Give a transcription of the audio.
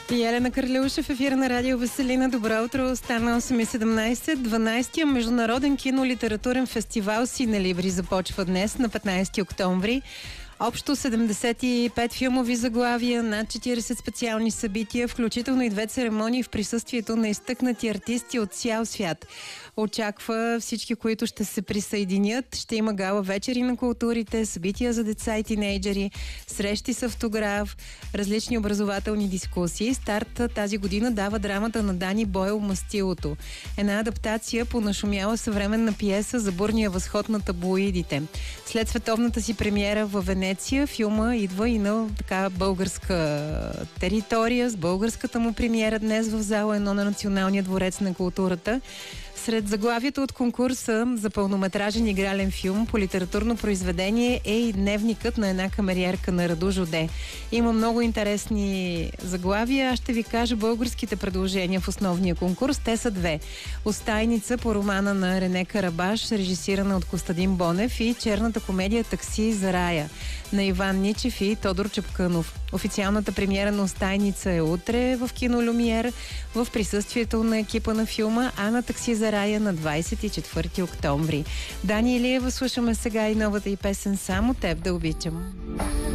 И Елена Карлеуша в ефира на Радио Веселина. Добро утро. Стана 8:17. 12-я Международен кинолитературен фестивал Синелибри започва днес на 15 октомври. Общо 75 филмови заглавия, над 40 специални събития, включително и 2 церемонии в присъствието на изтъкнати артисти от цял свят. Очаква всички, които ще се присъединят. Ще има гала вечери на културите, събития за деца и тинейджери, срещи с автограф, различни образователни дискусии. Старт тази година дава драмата на Дани Бойл "Мастилото". Една адаптация по нашумяла съвременна пиеса за бурния възход на таблоидите. След световната си премиера във Венеция, филма идва и на така българска територия с българската му премиера днес в зала 1 на Националния дворец на културата. Сред заглавието от конкурса за пълнометражен игрален филм по литературно произведение е и дневникът на една камериерка на Раду Жоде. Има много интересни заглавия. Аз ще ви кажа българските предложения в основния конкурс. Те са 2. "Остайница" по романа на Рене Карабаш, режисирана от Костадин Бонев, и черната комедия "Такси за рая" на Иван Ничев и Тодор Чапкънов. Официалната премиера на "Остайница" е утре в кино Люмиер в присъствието на екипа на филма, а на "Такси за рая" на 24 октомври. Дани Илиева слушаме сега и новата и песен "Само теб да обичам".